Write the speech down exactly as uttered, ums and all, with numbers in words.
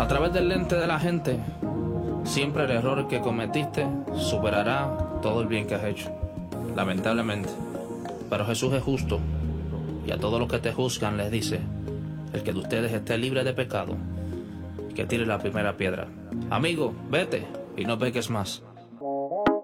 través del lente de la gente, siempre el error que cometiste superará todo el bien que has hecho, lamentablemente. Pero Jesús es justo, y a todos los que te juzgan les dice: el que de ustedes esté libre de pecado, que tire la primera piedra. Amigo, vete y no peques más.